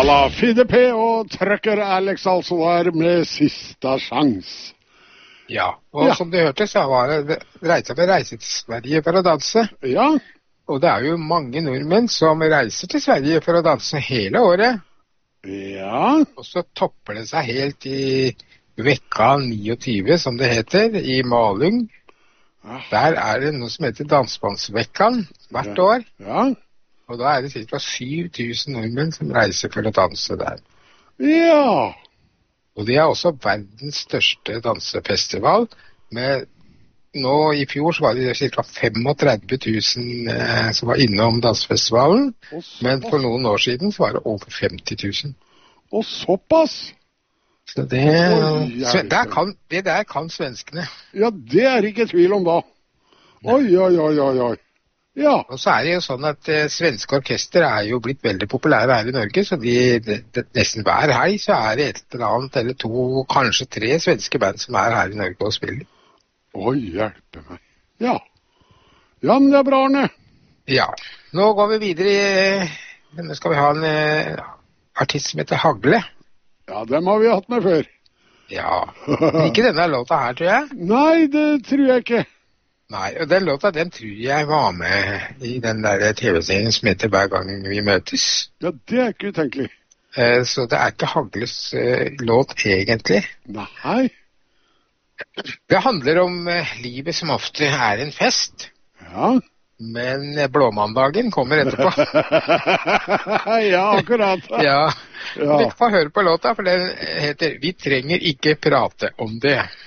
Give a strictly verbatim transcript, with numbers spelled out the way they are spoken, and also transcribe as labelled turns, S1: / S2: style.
S1: la Fide P og Trucker Alex altså der med sista sjans.
S2: Ja, og ja. Som du hørte så var det reise med reise til Sverige for å danse.
S1: Ja.
S2: Og det er jo mange nordmenn som reiser til Sverige for å danse hele året.
S1: Ja.
S2: Og så topper det seg helt i vekka niogtyve, som det heter, i Malung. Der er det noe som heter Dansbandsvekkan hvert år.
S1: Ja.
S2: Og da er det cirka syv tusen nordmenn som reiser for å danse der.
S1: Ja.
S2: Og det er også verdens største dansefestival. Med, nå i fjor så var det cirka femogtredve tusen eh, som var innom dansefestivalen. Men for noen år siden så var det over femti tusen.
S1: Og såpass?
S2: Så det, så der kan, det der kan svenskene.
S1: Ja, det er ikke tvil om da. Oi, oi, oi, oi, oi. Ja.
S2: Og så er det jo sånn at eh, svenske orkester er jo blitt veldig populære her i Norge, så de, de, de, nesten hver hei så er det et eller annet, eller to, kanskje tre svenske band som er her i Norge og spiller.
S1: Oi, hjelpe meg. Ja. Ja, men det er bra, Arne.
S2: Ja. Nå går vi videre i, nå skal vi ha en eh, artist som heter Hagle.
S1: Ja, dem har vi hatt med før.
S2: Ja, ikke denne låta her, tror jeg.
S1: Nei, det tror jeg ikke.
S2: Nei, og den låta, den tror jeg var med i den der T V-serien som heter Hver gang vi møtes.
S1: Ja, det er ikke utenkelig.
S2: Eh, så det er ikke Hagles eh, låt egentlig.
S1: Nei.
S2: Det handler om eh, livet som ofte er en fest.
S1: Ja.
S2: Men blåmandagen kommer etterpå.
S1: Ja, akkurat.
S2: Ja,
S1: ja.
S2: Vi får høre på låta, for den heter Vi trenger ikke prate om det.